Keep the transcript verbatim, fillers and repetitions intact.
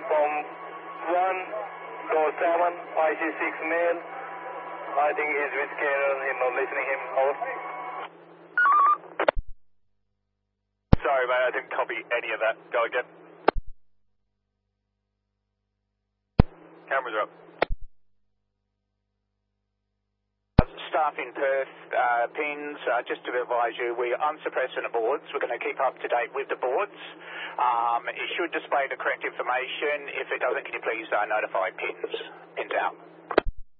platform one, door seven, I C six male. I think he's with scanner, he's not listening him. Over. Sorry, mate, I didn't copy any of that. Go again. Cameras are up. Staff in Perth, uh, pins, uh, just to advise you, we are unsuppressing the boards. We're going to keep up to date with the boards. Um, it should display the correct information. If it doesn't, can you please uh, notify pins? Pins out.